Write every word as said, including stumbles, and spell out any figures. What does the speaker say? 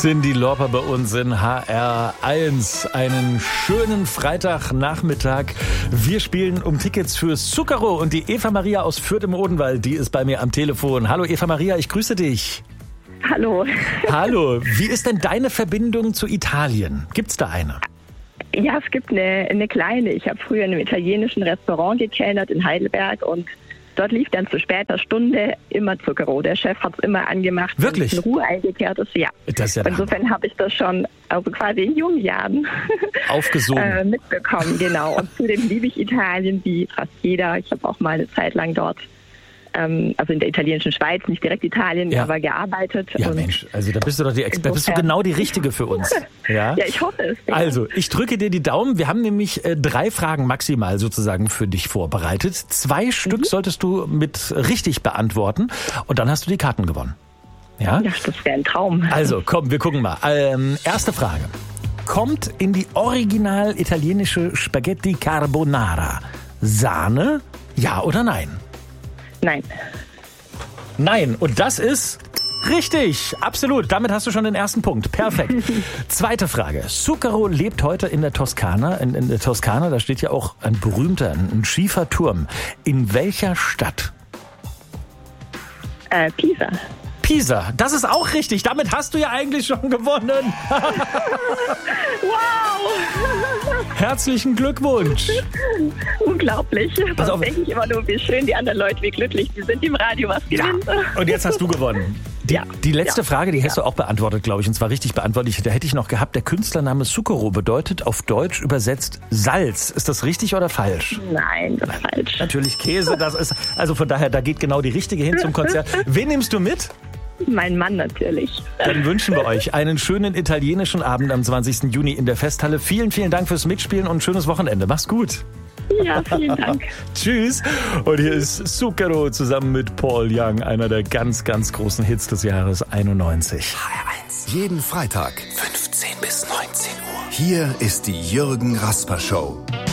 Cyndi Lauper bei uns in H R eins. Einen schönen Freitagnachmittag. Wir spielen um Tickets für Zucchero und die Eva Maria aus Fürth im Odenwald, die ist bei mir am Telefon. Hallo Eva Maria, ich grüße dich. Hallo. Hallo, wie ist denn deine Verbindung zu Italien? Gibt's da eine? Ja, es gibt eine, eine kleine. Ich habe früher in einem italienischen Restaurant gekellnert in Heidelberg und dort lief dann zu später Stunde immer Zucchero. Der Chef hat es immer angemacht. Wirklich? Wenn es in Ruhe eingekehrt ist, ja. Das ist ja Insofern habe ich das schon, also quasi in jungen Jahren aufgesogen. äh, mitbekommen, genau. Und zudem liebe ich Italien wie fast jeder. Ich habe auch mal eine Zeit lang dort, ähm, also in der italienischen Schweiz, nicht direkt Italien, Ja. aber gearbeitet. Ja, und Mensch, also da bist du doch die Expertin, bist du insofern- genau die Richtige für uns. Ja, Ja, ich hoffe es. Ja. Also, ich drücke dir die Daumen. Wir haben nämlich äh, drei Fragen maximal sozusagen für dich vorbereitet. Zwei Stück solltest du mit richtig beantworten und dann hast du die Karten gewonnen. Ja? Ja, das wäre ein Traum. Also, komm, wir gucken mal. Ähm, erste Frage. Kommt in die original italienische Spaghetti Carbonara Sahne, ja oder nein? Nein. Nein, und das ist richtig, absolut. Damit hast du schon den ersten Punkt. Perfekt. Zweite Frage. Zucchero lebt heute in der Toskana. In, in der Toskana, da steht ja auch ein berühmter, ein, ein schiefer Turm. In welcher Stadt? Äh, Pisa. Pisa. Das ist auch richtig. Damit hast du ja eigentlich schon gewonnen. Wow! Herzlichen Glückwunsch. Unglaublich. Pass Da auf. denke ich immer nur, wie schön die anderen Leute, wie glücklich die sind, die im Radio was gewinnen. Und jetzt hast du gewonnen. Die, Ja. die letzte Ja. Frage, die hast du auch beantwortet, glaube ich, und zwar richtig beantwortet. Da hätte ich noch gehabt, der Künstlername Zucchero bedeutet auf Deutsch übersetzt Salz. Ist das richtig oder falsch? Nein, das ist falsch. Natürlich Käse, das ist, also von daher, da geht genau die richtige hin zum Konzert. Wen nimmst du mit? Mein Mann natürlich. Dann wünschen wir euch einen schönen italienischen Abend am zwanzigsten Juni in der Festhalle. Vielen, vielen Dank fürs Mitspielen und ein schönes Wochenende. Mach's gut. Ja, vielen Dank. Tschüss. Und hier ist Zucchero zusammen mit Paul Young, einer der ganz, ganz großen Hits des Jahres einundneunzig. H R eins. Jeden Freitag fünfzehn bis neunzehn Uhr. Hier ist die Jürgen Rasper Show.